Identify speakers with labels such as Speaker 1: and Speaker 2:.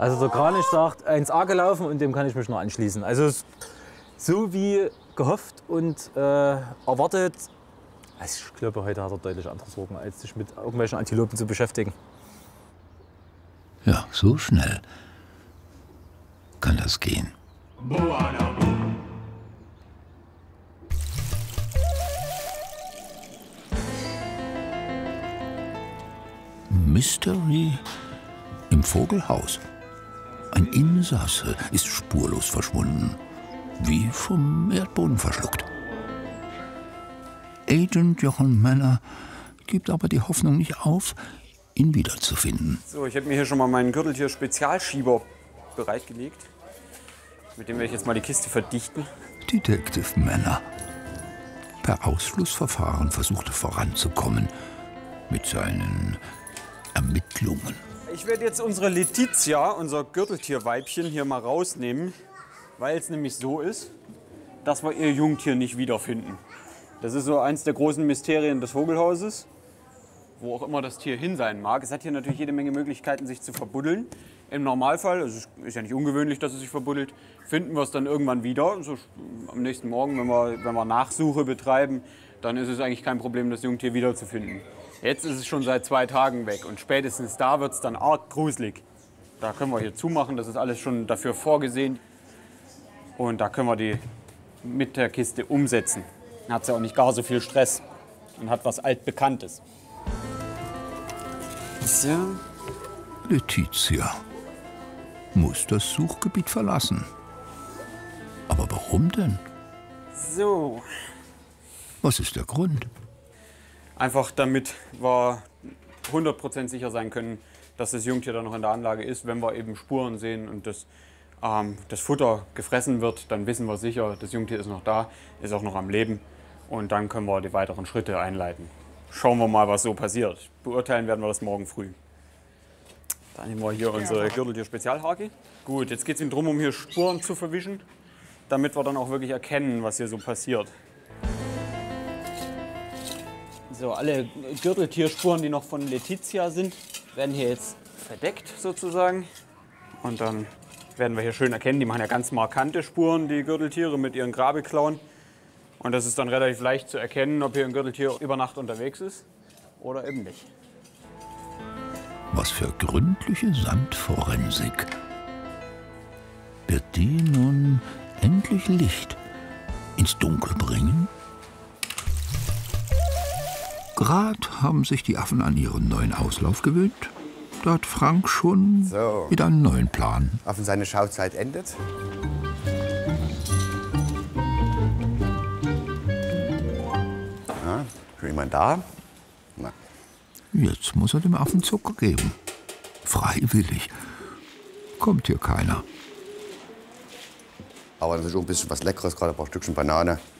Speaker 1: Also der Kranich sagt 1A gelaufen und dem kann ich mich noch anschließen. Also so wie gehofft und erwartet. Also ich glaube, heute hat er deutlich andere Sorgen, als sich mit irgendwelchen Antilopen zu beschäftigen.
Speaker 2: Ja, so schnell kann das gehen. Mystery im Vogelhaus. Ein Insasse ist spurlos verschwunden, wie vom Erdboden verschluckt. Agent Jochen Männer gibt aber die Hoffnung nicht auf, ihn wiederzufinden.
Speaker 3: So, ich habe mir hier schon mal meinen Gürteltier-Spezialschieber bereitgelegt. Mit dem werde ich jetzt mal die Kiste verdichten.
Speaker 2: Detective Männer. Per Ausschlussverfahren versuchte voranzukommen mit seinen Ermittlungen.
Speaker 3: Ich werde jetzt unsere Letizia, unser Gürteltierweibchen, hier mal rausnehmen, weil es nämlich so ist, dass wir ihr Jungtier nicht wiederfinden. Das ist so eins der großen Mysterien des Vogelhauses, wo auch immer das Tier hin sein mag. Es hat hier natürlich jede Menge Möglichkeiten, sich zu verbuddeln. Im Normalfall, also es ist ja nicht ungewöhnlich, dass es sich verbuddelt, finden wir es dann irgendwann wieder. So am nächsten Morgen, wenn wir Nachsuche betreiben, dann ist es eigentlich kein Problem, das Jungtier wiederzufinden. Jetzt ist es schon seit 2 Tagen weg und spätestens da wird es dann arg gruselig. Da können wir hier zumachen, das ist alles schon dafür vorgesehen. Und da können wir die mit der Kiste umsetzen. Dann hat sie auch nicht gar so viel Stress und hat was Altbekanntes. So.
Speaker 2: Letizia muss das Suchgebiet verlassen. Aber warum denn?
Speaker 3: So.
Speaker 2: Was ist der Grund?
Speaker 3: Einfach damit wir 100% sicher sein können, dass das Jungtier dann noch in der Anlage ist. Wenn wir eben Spuren sehen und das Futter gefressen wird, dann wissen wir sicher, das Jungtier ist noch da, ist auch noch am Leben. Und dann können wir die weiteren Schritte einleiten. Schauen wir mal, was so passiert. Beurteilen werden wir das morgen früh. Dann nehmen wir hier unsere Gürteltier-Spezialhake. Gut, jetzt geht es ihm darum, um hier Spuren zu verwischen, damit wir dann auch wirklich erkennen, was hier so passiert. So, alle Gürteltierspuren, die noch von Letizia sind, werden hier jetzt verdeckt sozusagen. Und dann werden wir hier schön erkennen, die machen ja ganz markante Spuren, die Gürteltiere mit ihren Grabeklauen. Und das ist dann relativ leicht zu erkennen, ob hier ein Gürteltier über Nacht unterwegs ist oder eben nicht.
Speaker 2: Was für gründliche Sandforensik. Wird die nun endlich Licht ins Dunkel bringen? Grad haben sich die Affen an ihren neuen Auslauf gewöhnt. Da hat Frank schon wieder einen neuen Plan.
Speaker 4: Affen seine Schauzeit endet. Ja, schon jemand da? Na.
Speaker 2: Jetzt muss er dem Affen Zucker geben. Freiwillig. Kommt hier keiner.
Speaker 4: Aber das ist schon ein bisschen was Leckeres, gerade ein paar Stückchen Banane.